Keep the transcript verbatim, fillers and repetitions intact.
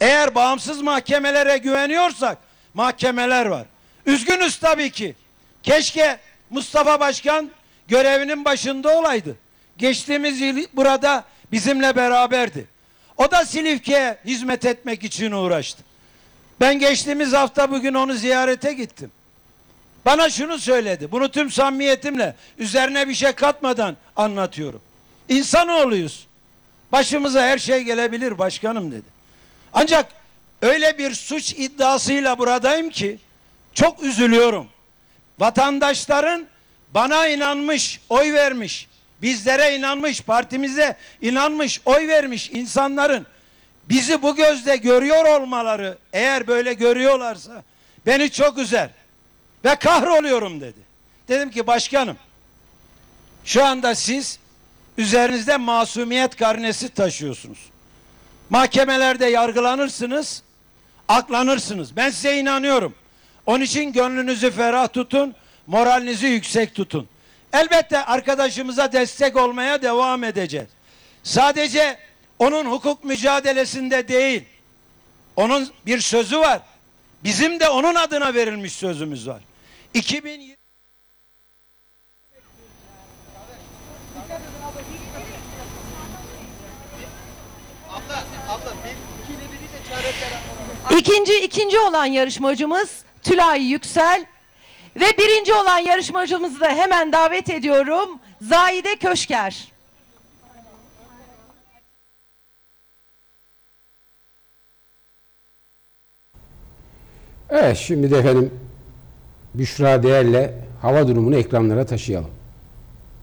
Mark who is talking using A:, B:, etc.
A: Eğer bağımsız mahkemelere güveniyorsak mahkemeler var. Üzgünüz tabii ki. Keşke Mustafa Başkan görevinin başında olaydı. Geçtiğimiz yıl burada bizimle beraberdi. O da Silifke'ye hizmet etmek için uğraştı. Ben geçtiğimiz hafta bugün onu ziyarete gittim. Bana şunu söyledi. Bunu tüm samimiyetimle, üzerine bir şey katmadan anlatıyorum. İnsanoğluyuz. Başımıza her şey gelebilir başkanım dedi. Ancak öyle bir suç iddiasıyla buradayım ki çok üzülüyorum. Vatandaşların bana inanmış, oy vermiş, bizlere inanmış, partimize inanmış, oy vermiş insanların bizi bu gözle görüyor olmaları, eğer böyle görüyorlarsa beni çok üzer ve kahroluyorum dedi. Dedim ki başkanım, şu anda siz üzerinizde masumiyet karnesi taşıyorsunuz. Mahkemelerde yargılanırsınız, aklanırsınız. Ben size inanıyorum. Onun için gönlünüzü ferah tutun, moralinizi yüksek tutun. Elbette arkadaşımıza destek olmaya devam edeceğiz. Sadece onun hukuk mücadelesinde değil, onun bir sözü var. Bizim de onun adına verilmiş sözümüz var. iki bin yirmi
B: İkinci, ikinci olan yarışmacımız Tülay Yüksel ve birinci olan yarışmacımızı da hemen davet ediyorum. Zahide Köşker.
C: Evet, şimdi de efendim Büşra Değer'le hava durumunu ekranlara taşıyalım.